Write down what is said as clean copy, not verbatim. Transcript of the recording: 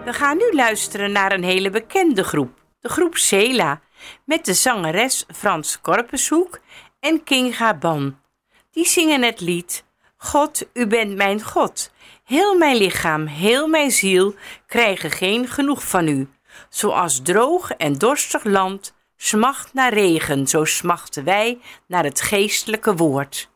We gaan nu luisteren naar een hele bekende groep. De groep Sela, met de zangeres Frans Korpershoek en Kinga Ban. Die zingen het lied God, u bent mijn God. Heel mijn lichaam, heel mijn ziel krijgen geen genoeg van u. Zoals droog en dorstig land smacht naar regen, zo smachten wij naar het geestelijke woord.